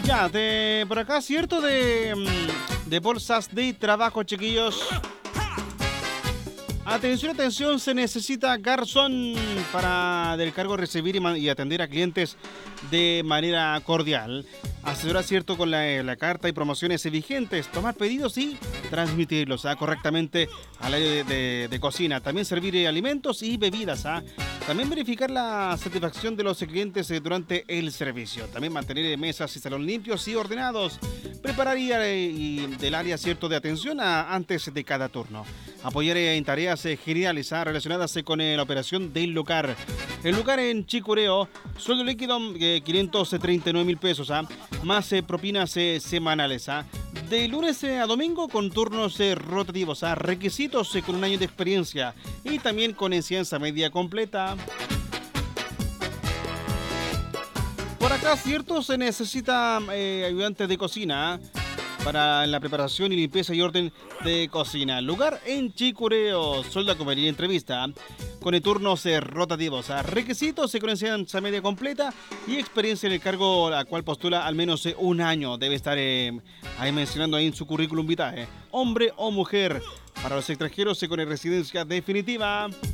Ya, por acá, cierto, de bolsas de trabajo, chiquillos. Atención, atención, se necesita garzón para del cargo recibir y atender a clientes de manera cordial. Asesorar cierto con la carta y promociones vigentes, tomar pedidos y transmitirlos correctamente al área de cocina. También servir alimentos y bebidas. También verificar la satisfacción de los clientes durante el servicio. También mantener mesas y salón limpios y ordenados. Preparar y del área cierto de atención antes de cada turno. Apoyar en tareas generales relacionadas con la operación del lugar. El lugar en Chicureo, sueldo líquido 539.000 pesos, más propinas semanales. De lunes a domingo con turnos rotativos, requisitos con un año de experiencia y también con enseñanza media completa. Por acá, cierto, se necesita ayudante de cocina para la preparación y limpieza y orden de cocina. Lugar en Chicureo, sueldo a comer y entrevista con turnos rotativos. Requisitos con enseñanza media completa y experiencia en el cargo a cual postula al menos un año. Debe estar ahí mencionando ahí en su currículum vitae. Hombre o mujer. Para los extranjeros con residencia definitiva.